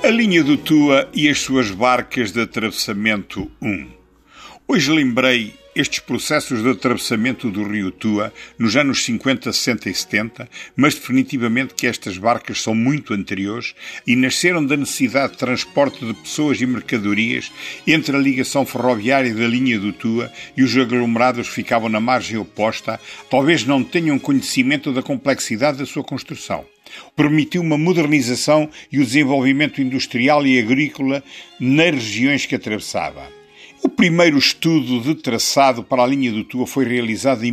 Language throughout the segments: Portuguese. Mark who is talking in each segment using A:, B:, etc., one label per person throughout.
A: A linha do Tua e as suas barcas de atravessamento 1. Hoje lembrei estes processos de atravessamento do rio Tua nos anos 50, 60 e 70, mas definitivamente que estas barcas são muito anteriores e nasceram da necessidade de transporte de pessoas e mercadorias entre a ligação ferroviária da linha do Tua e os aglomerados que ficavam na margem oposta, talvez não tenham conhecimento da complexidade da sua construção. Permitiu uma modernização e o desenvolvimento industrial e agrícola nas regiões que atravessava. O primeiro estudo de traçado para a linha do Tua foi realizado em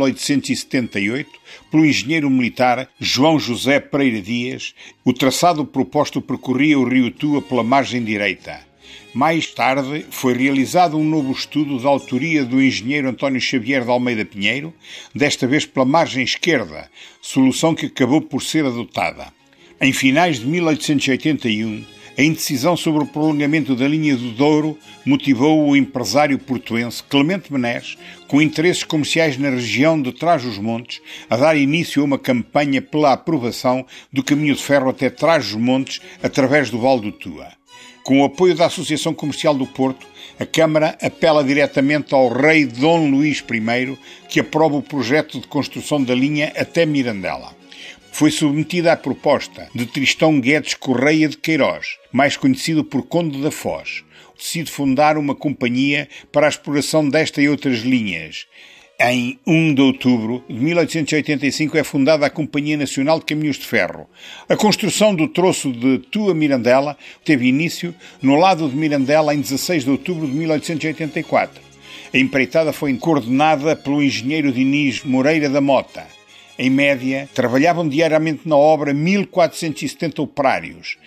A: 1878 pelo engenheiro militar João José Pereira Dias. O traçado proposto percorria o rio Tua pela margem direita. Mais tarde foi realizado um novo estudo da autoria do engenheiro António Xavier de Almeida Pinheiro, desta vez pela margem esquerda, solução que acabou por ser adotada. Em finais de 1881, a indecisão sobre o prolongamento da linha do Douro motivou o empresário portuense Clemente Menés, com interesses comerciais na região de Trás-os-Montes, a dar início a uma campanha pela aprovação do caminho de ferro até Trás-os-Montes através do Vale do Tua. Com o apoio da Associação Comercial do Porto, a Câmara apela diretamente ao rei Dom Luís I, que aprova o projeto de construção da linha até Mirandela. Foi submetida à proposta de Tristão Guedes Correia de Queiroz, mais conhecido por Conde da Foz. Decide fundar uma companhia para a exploração desta e outras linhas. Em 1 de outubro de 1885 é fundada a Companhia Nacional de Caminhos de Ferro. A construção do troço de Tua-Mirandela teve início no lado de Mirandela em 16 de outubro de 1884. A empreitada foi coordenada pelo engenheiro Diniz Moreira da Mota. Em média, trabalhavam diariamente na obra 1.470 operários,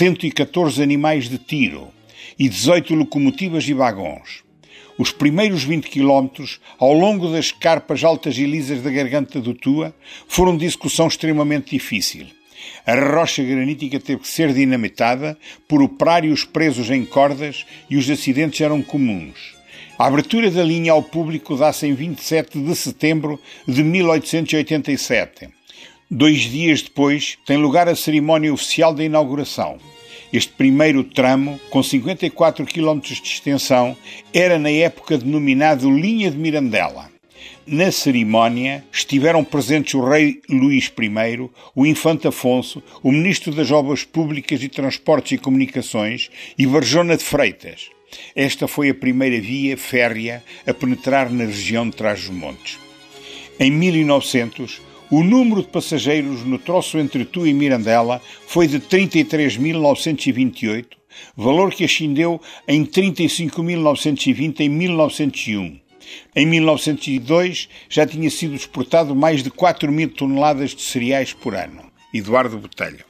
A: 114 animais de tiro e 18 locomotivas e vagões. Os primeiros 20 quilómetros, ao longo das escarpas altas e lisas da garganta do Tua, foram de execução extremamente difícil. A rocha granítica teve que ser dinamitada por operários presos em cordas e os acidentes eram comuns. A abertura da linha ao público dá-se em 27 de setembro de 1887. 2 dias depois tem lugar a cerimónia oficial da inauguração. Este primeiro tramo, com 54 km de extensão, era na época denominado Linha de Mirandela. Na cerimónia estiveram presentes o rei Luís I, o infante Afonso, o ministro das Obras Públicas e Transportes e Comunicações e Varjona de Freitas. Esta foi a primeira via férrea a penetrar na região de Trás-os-Montes. Em 1900, o número de passageiros no troço entre Tua e Mirandela foi de 33.928, valor que ascendeu em 35.920 em 1901. Em 1902 já tinha sido exportado mais de 4.000 toneladas de cereais por ano. Eduardo Botelho.